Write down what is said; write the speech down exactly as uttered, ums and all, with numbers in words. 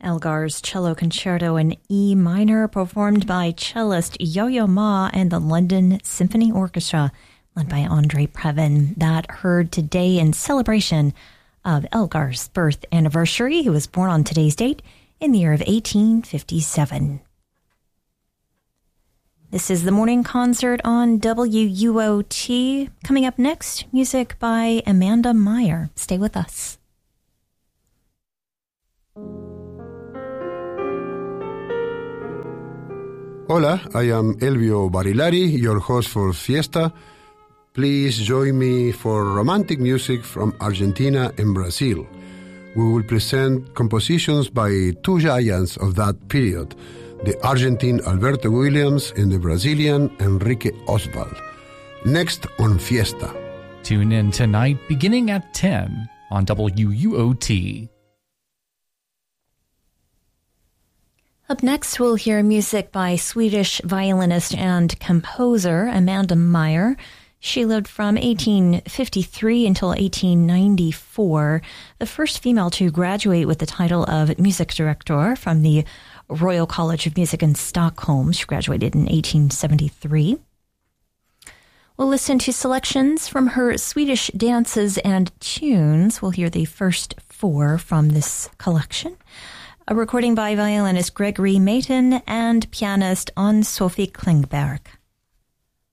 Elgar's Cello Concerto in E minor, performed by cellist Yo-Yo Ma and the London Symphony Orchestra, led by Andre Previn. That heard today in celebration of Elgar's birth anniversary. He was born on today's date in the year of eighteen fifty-seven. This is the morning concert on W U O T. Coming up next, music by Amanda Meyer. Stay with us. Hola, I am Elvio Barilari, your host for Fiesta. Please join me for romantic music from Argentina and Brazil. We will present compositions by two giants of that period, the Argentine Alberto Williams and the Brazilian Enrique Oswald. Next on Fiesta. Tune in tonight beginning at ten on W U O T. Up next, we'll hear music by Swedish violinist and composer Amanda Meyer. She lived from eighteen fifty-three until eighteen ninety-four, the first female to graduate with the title of music director from the Royal College of Music in Stockholm. She graduated in eighteen seventy-three. We'll listen to selections from her Swedish dances and tunes. We'll hear the first four from this collection. A recording by violinist Gregory Mayton and pianist Ann-Sophie Klingberg.